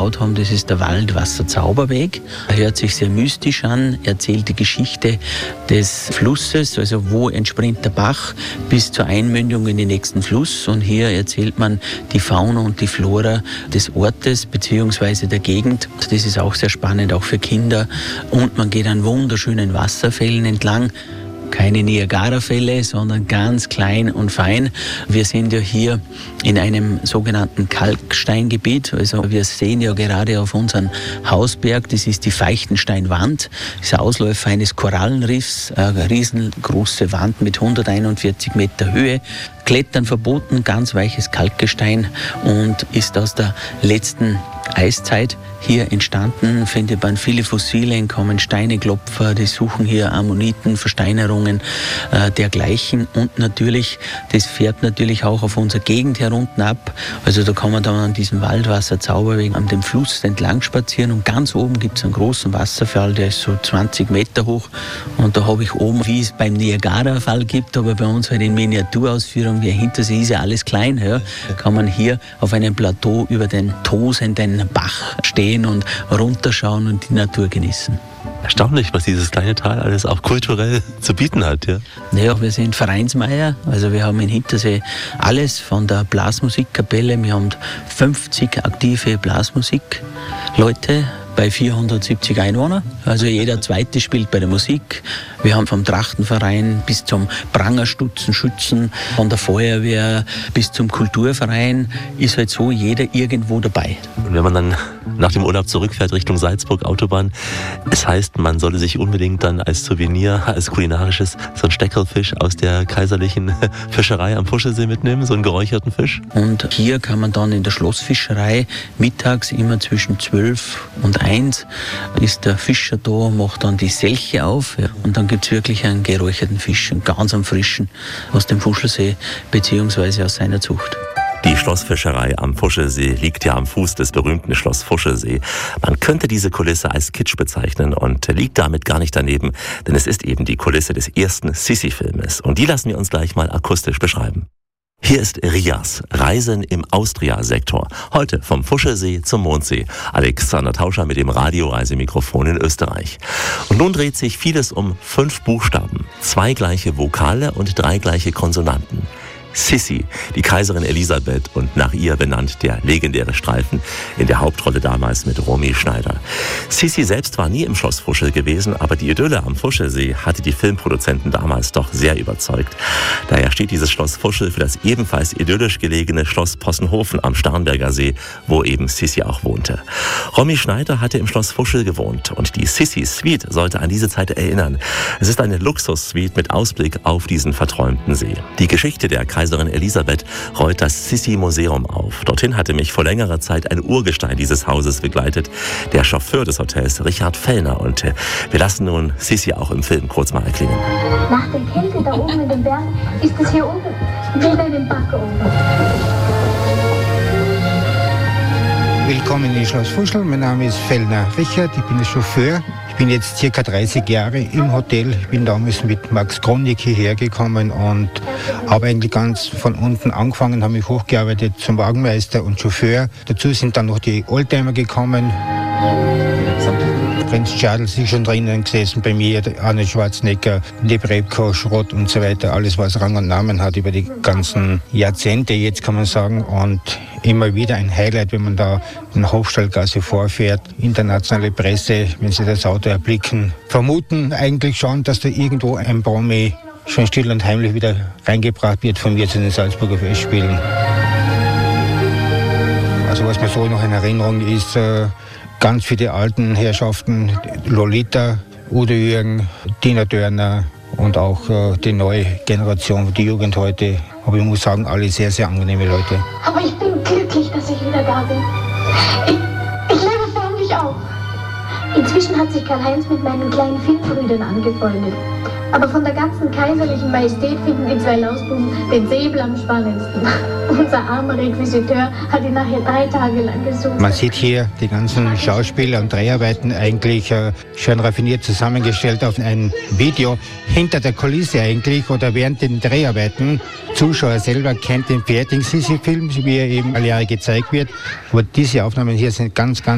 gebaut haben, das ist der Waldwasserzauberweg. Er hört sich sehr mystisch an, erzählt die Geschichte des Flusses, also wo entspringt der Bach bis zur Einmündung in den nächsten Fluss. Und hier erzählt man die Fauna und die Flora des Ortes bzw. der Gegend. Das ist auch sehr spannend, auch für Kinder. Und man geht an wunderschönen Wasserfällen entlang. Keine Niagara-Fälle, sondern ganz klein und fein. Wir sind ja hier in einem sogenannten Kalksteingebiet. Also wir sehen ja gerade auf unserem Hausberg, das ist die Feichtensteinwand, das ist der Ausläufer eines Korallenriffs, eine riesengroße Wand mit 141 Meter Höhe. Klettern verboten, ganz weiches Kalkgestein und ist aus der letzten Eiszeit hier entstanden. Findet man viele Fossilien, kommen Steineklopfer, die suchen hier Ammoniten, Versteinerungen dergleichen. Und natürlich, das fährt natürlich auch auf unsere Gegend herunten ab. Also da kann man dann an diesem Waldwasserzauberweg an dem Fluss entlang spazieren. Und ganz oben gibt es einen großen Wasserfall, der ist so 20 Meter hoch. Und da habe ich oben, wie es beim Niagara-Fall gibt, aber bei uns halt in Miniaturausführung, wie hinter sich ist ja alles klein, ja, kann man hier auf einem Plateau über den tosenden Bach stehen und runterschauen und die Natur genießen. Erstaunlich, was dieses kleine Tal alles auch kulturell zu bieten hat. Ja, ja, wir sind Vereinsmeier, also wir haben in Hintersee alles von der Blasmusikkapelle, wir haben 50 aktive Blasmusikleute bei 470 Einwohnern. Also jeder Zweite spielt bei der Musik. Wir haben vom Trachtenverein bis zum Prangerstutzen, Schützen, von der Feuerwehr bis zum Kulturverein ist halt so jeder irgendwo dabei. Und wenn man dann nach dem Urlaub zurückfährt Richtung Salzburg Autobahn, es heißt, man solle sich unbedingt dann als Souvenir, als kulinarisches, so einen Steckerlfisch aus der kaiserlichen Fischerei am Fuschelsee mitnehmen, so einen geräucherten Fisch. Und hier kann man dann in der Schlossfischerei mittags immer zwischen 12 und 1 ist der Fischer da, macht dann die Selche auf, ja, und dann gibt es wirklich einen geräucherten Fisch, einen ganz frischen aus dem Fuschelsee bzw. aus seiner Zucht. Die Schlossfischerei am Fuschelsee liegt ja am Fuß des berühmten Schloss Fuschelsee. Man könnte diese Kulisse als Kitsch bezeichnen und liegt damit gar nicht daneben, denn es ist eben die Kulisse des ersten Sissi-Filmes. Und die lassen wir uns gleich mal akustisch beschreiben. Hier ist Rias, Reisen im Austria-Sektor. Heute vom Fuschelsee zum Mondsee. Alexander Tauscher mit dem Radioreisemikrofon in Österreich. Und nun dreht sich vieles um 5 Buchstaben, 2 gleiche Vokale und 3 gleiche Konsonanten. Sissi, die Kaiserin Elisabeth und nach ihr benannt der legendäre Streifen, in der Hauptrolle damals mit Romy Schneider. Sissi selbst war nie im Schloss Fuschel gewesen, aber die Idylle am Fuschelsee hatte die Filmproduzenten damals doch sehr überzeugt. Daher steht dieses Schloss Fuschel für das ebenfalls idyllisch gelegene Schloss Possenhofen am Starnberger See, wo eben Sissi auch wohnte. Romy Schneider hatte im Schloss Fuschel gewohnt und die Sissi Suite sollte an diese Zeit erinnern. Es ist eine Luxussuite mit Ausblick auf diesen verträumten See. Die Geschichte der Kaiserin Elisabeth rollt das Sissi-Museum auf. Dorthin hatte mich vor längerer Zeit ein Urgestein dieses Hauses begleitet, der Chauffeur des Hotels, Richard Fellner. Und wir lassen nun Sissi auch im Film kurz mal erklingen. Nach der Kälte da oben in den Bergen ist es hier unten wieder in den Backofen. Willkommen in Schloss Fuschel. Mein Name ist Fellner Richard, ich bin der Chauffeur. Ich bin jetzt circa 30 Jahre im Hotel. Ich bin damals mit Max Kronig hierher gekommen und habe eigentlich ganz von unten angefangen, habe mich hochgearbeitet zum Wagenmeister und Chauffeur. Dazu sind dann noch die Oldtimer gekommen. Prinz Charles ist schon drinnen gesessen bei mir, Arnold Schwarzenegger, Nebrebko, Schrott und so weiter. Alles, was Rang und Namen hat über die ganzen Jahrzehnte, jetzt kann man sagen. Und immer wieder ein Highlight, wenn man da in Hofstallgasse vorfährt. Internationale Presse, wenn sie das Auto erblicken, vermuten eigentlich schon, dass da irgendwo ein Promi schon still und heimlich wieder reingebracht wird von mir zu den Salzburger Festspielen. Also was mir so noch in Erinnerung ist, ganz für die alten Herrschaften, Lolita, Udo Jürgen, Tina Turner und auch die neue Generation, die Jugend heute. Aber ich muss sagen, alle sehr, sehr angenehme Leute. Aber ich bin glücklich, dass ich wieder da bin. Ich lebe förmlich auf. Inzwischen hat sich Karl-Heinz mit meinen kleinen Filmbrüdern angefreundet. Aber von der ganzen kaiserlichen Majestät finden die 2 Lausbuben den Säbel am spannendsten. Unser armer Requisiteur hat ihn nachher 3 Tage lang gesucht. Man sieht hier die ganzen Schauspieler und Dreharbeiten eigentlich schön raffiniert zusammengestellt auf ein Video hinter der Kulisse eigentlich oder während den Dreharbeiten. Zuschauer selber kennt den fertigen Sissi-Film, wie er eben alle Jahre gezeigt wird. Aber diese Aufnahmen hier sind ganz